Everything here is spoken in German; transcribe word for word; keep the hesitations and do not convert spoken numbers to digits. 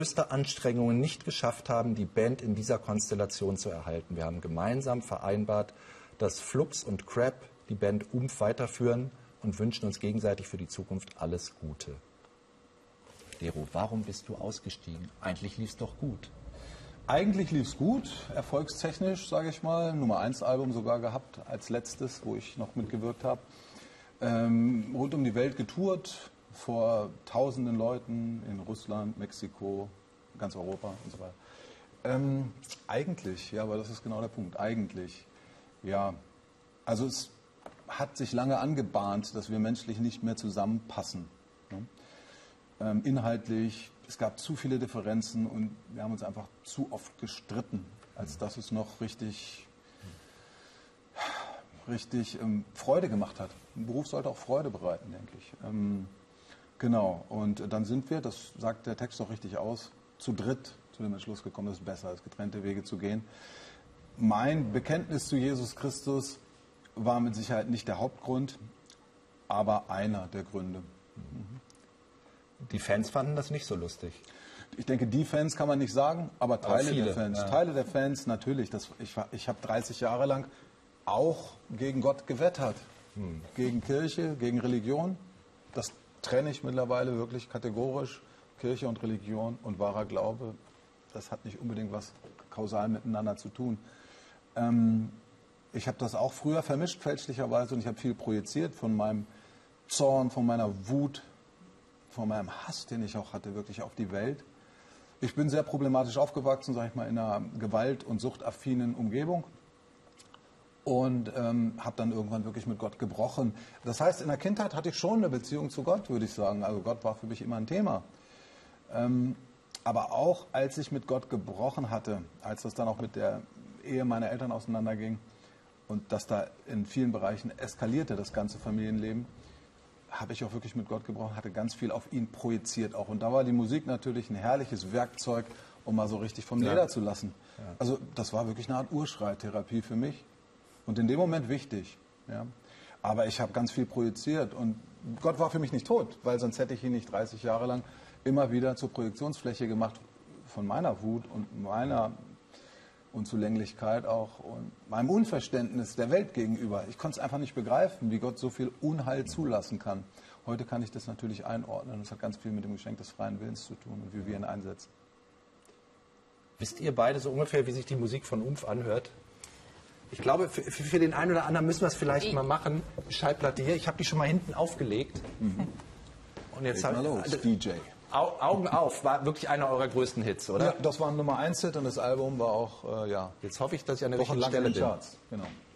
größte Anstrengungen nicht geschafft haben, die Band in dieser Konstellation zu erhalten. Wir haben gemeinsam vereinbart, dass Flux und Crab die Band Umf weiterführen und wünschen uns gegenseitig für die Zukunft alles Gute. Dero, warum bist du ausgestiegen? Eigentlich lief es doch gut. Eigentlich lief es gut, erfolgstechnisch, sage ich mal. Nummer eins Album sogar gehabt als letztes, wo ich noch mitgewirkt habe. Ähm, rund um die Welt getourt, vor tausenden Leuten in Russland, Mexiko, ganz Europa und so weiter. Ähm, eigentlich, ja, aber das ist genau der Punkt. Eigentlich, ja. Also es hat sich lange angebahnt, dass wir menschlich nicht mehr zusammenpassen. Ne? Ähm, inhaltlich, es gab zu viele Differenzen und wir haben uns einfach zu oft gestritten, als dass es noch richtig, richtig ähm, Freude gemacht hat. Ein Beruf sollte auch Freude bereiten, denke ich. Ähm, genau, und dann sind wir, das sagt der Text auch richtig aus, zu dritt zu dem Entschluss gekommen, es ist besser, als getrennte Wege zu gehen. Mein Bekenntnis zu Jesus Christus war mit Sicherheit nicht der Hauptgrund, aber einer der Gründe. Mhm. Die Fans fanden das nicht so lustig. Ich denke, die Fans kann man nicht sagen, aber Teile aber viele, der Fans. Ja. Teile der Fans natürlich. Das, ich ich habe dreißig Jahre lang auch gegen Gott gewettert. Hm. Gegen Kirche, gegen Religion. Das trenne ich mittlerweile wirklich kategorisch. Kirche und Religion und wahrer Glaube, das hat nicht unbedingt was kausal miteinander zu tun. Ähm, ich habe das auch früher vermischt, fälschlicherweise, und ich habe viel projiziert von meinem Zorn, von meiner Wut, von meinem Hass, den ich auch hatte, wirklich auf die Welt. Ich bin sehr problematisch aufgewachsen, sage ich mal, in einer gewalt- und suchtaffinen Umgebung und ähm, habe dann irgendwann wirklich mit Gott gebrochen. Das heißt, in der Kindheit hatte ich schon eine Beziehung zu Gott, würde ich sagen. Also Gott war für mich immer ein Thema. Ähm, aber auch, als ich mit Gott gebrochen hatte, als das dann auch mit der Ehe meiner Eltern auseinanderging und das da in vielen Bereichen eskalierte, das ganze Familienleben, habe ich auch wirklich mit Gott gebrochen, hatte ganz viel auf ihn projiziert auch. Und da war die Musik natürlich ein herrliches Werkzeug, um mal so richtig vom Leder ja. zu lassen. Ja. Also das war wirklich eine Art Urschreitherapie für mich. Und in dem Moment wichtig. Ja. Aber ich habe ganz viel projiziert. Und Gott war für mich nicht tot, weil sonst hätte ich ihn nicht dreißig Jahre lang immer wieder zur Projektionsfläche gemacht von meiner Wut und meiner Unzulänglichkeit auch und meinem Unverständnis der Welt gegenüber. Ich konnte es einfach nicht begreifen, wie Gott so viel Unheil zulassen kann. Heute kann ich das natürlich einordnen und es hat ganz viel mit dem Geschenk des freien Willens zu tun und wie wir ihn einsetzen. Wisst ihr beide so ungefähr, wie sich die Musik von Umf anhört? Ich glaube, für, für den einen oder anderen müssen wir es vielleicht ich. mal machen. Schallplatte hier, ich habe die schon mal hinten aufgelegt. Mhm. Und jetzt mal los, also, D J. Augen auf, war wirklich einer eurer größten Hits, oder? Ja, das war ein Nummer eins Hit und das Album war auch, äh, ja. Jetzt hoffe ich, dass ich an der richtigen Stelle bin. Charts. Genau.